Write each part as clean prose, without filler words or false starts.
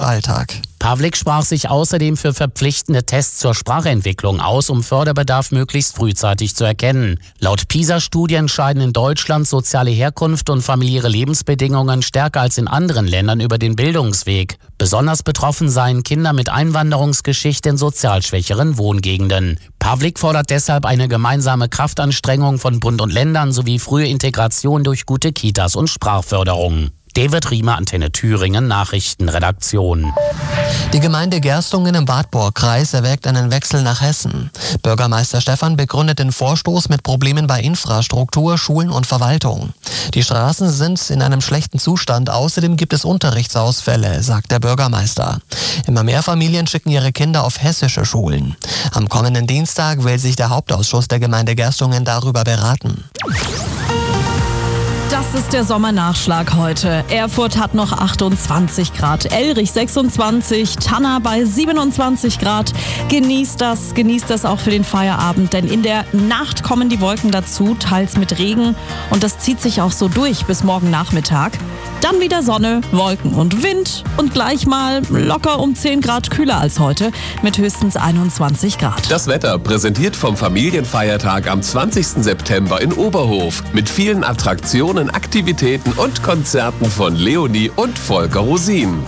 Alltag. Pavlik sprach sich außerdem für verpflichtende Tests zur Sprachentwicklung aus, um Förderbedarf möglichst frühzeitig zu erkennen. Laut PISA-Studien scheiden in Deutschland soziale Herkunft und familiäre Lebensbedingungen stärker als in anderen Ländern über den Bildungsweg. Besonders betroffen seien Kinder mit Einwanderungsgeschichte in sozial schwächeren Wohngegenden. Pavlik fordert deshalb eine gemeinsame Kraftanstrengung von Bund und Ländern sowie frühe Integration durch gute Kitas und Sprachförderung. David Riemer, Antenne Thüringen, Nachrichtenredaktion. Die Gemeinde Gerstungen im Wartburg-Kreis erwägt einen Wechsel nach Hessen. Bürgermeister Stephan begründet den Vorstoß mit Problemen bei Infrastruktur, Schulen und Verwaltung. Die Straßen sind in einem schlechten Zustand, außerdem gibt es Unterrichtsausfälle, sagt der Bürgermeister. Immer mehr Familien schicken ihre Kinder auf hessische Schulen. Am kommenden Dienstag will sich der Hauptausschuss der Gemeinde Gerstungen darüber beraten. Das ist der Sommernachschlag heute. Erfurt hat noch 28 Grad, Elrich 26, Tanna bei 27 Grad. Genießt das auch für den Feierabend, denn in der Nacht kommen die Wolken dazu, teils mit Regen. Und das zieht sich auch so durch bis morgen Nachmittag. Dann wieder Sonne, Wolken und Wind und gleich mal locker um 10 Grad kühler als heute mit höchstens 21 Grad. Das Wetter präsentiert vom Familienfeiertag am 20. September in Oberhof mit vielen Attraktionen, Aktivitäten und Konzerten von Leonie und Volker Rosin.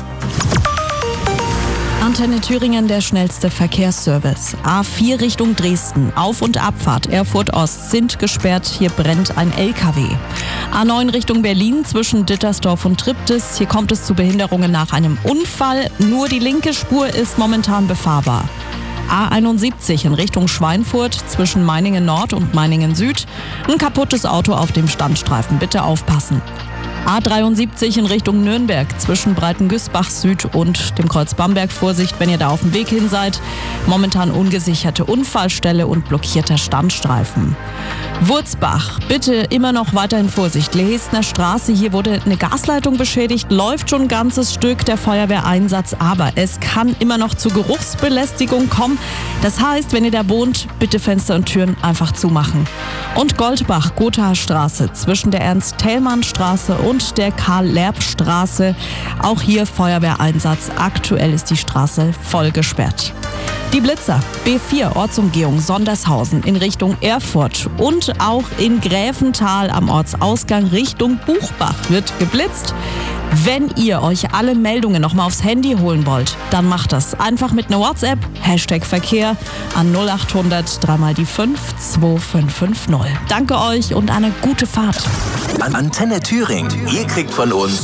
Antenne Thüringen, der schnellste Verkehrsservice. A4 Richtung Dresden, Auf- und Abfahrt Erfurt Ost sind gesperrt, hier brennt ein LKW. A9 Richtung Berlin zwischen Dittersdorf und Triptis, hier kommt es zu Behinderungen nach einem Unfall, nur die linke Spur ist momentan befahrbar. A71 in Richtung Schweinfurt zwischen Meiningen Nord und Meiningen Süd, ein kaputtes Auto auf dem Standstreifen, bitte aufpassen. A73 in Richtung Nürnberg zwischen Breitengüßbach Süd und dem Kreuz Bamberg. Vorsicht, wenn ihr da auf dem Weg hin seid. Momentan ungesicherte Unfallstelle und blockierter Standstreifen. Wurzbach, bitte immer noch weiterhin Vorsicht. Lehesner Straße, hier wurde eine Gasleitung beschädigt, läuft schon ein ganzes Stück der Feuerwehreinsatz, aber es kann immer noch zu Geruchsbelästigung kommen. Das heißt, wenn ihr da wohnt, bitte Fenster und Türen einfach zumachen. Und Goldbach, Gothaer Straße zwischen der Ernst-Thälmann-Straße und der Karl-Lerb-Straße. Auch hier Feuerwehreinsatz. Aktuell ist die Straße voll gesperrt. Die Blitzer, B4 Ortsumgehung Sondershausen in Richtung Erfurt und auch in Gräfental am Ortsausgang Richtung Buchbach wird geblitzt. Wenn ihr euch alle Meldungen nochmal aufs Handy holen wollt, dann macht das einfach mit einer WhatsApp, #Verkehr an 0800 3 die 5 2550. Danke euch und eine gute Fahrt. Antenne Thüringen, ihr kriegt von uns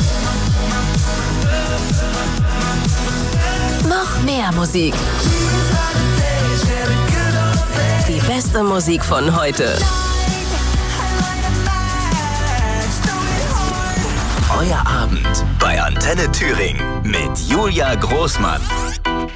noch mehr Musik. Die beste Musik von heute. Euer Abend bei Antenne Thüringen mit Julia Großmann.